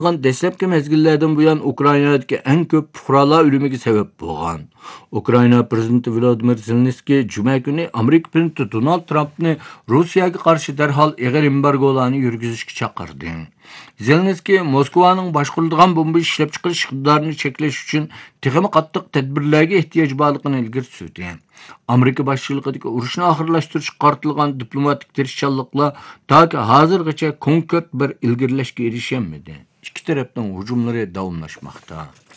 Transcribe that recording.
Dastlabki mezgillerden bu yan Ukraynadagi eng ko'p fuqarolar o'limiga sabab bo'lgan. Ukraina prezidenti Vladimir Zelenskiy juma kuni Amerika prezidenti Donald Trampni Rossiyaga qarshi darhol ig'ir embargolarni yurgizishga chaqirdi. Zelenskiy Moskvaning boshqariladigan bomba ishlab chiqarish iqtidorini cheklash uchun texnik qattiq tadbirlarga ehtiyoj borligini ilgari surdi. Amerika boshchiligidagi urushni oxirlashtirishga qaratilgan diplomatik tirishchanliklar toki hozirgacha konkret bir ilgirlashga erisholmadi. İki tarafdan hücumları davamlaşmakta.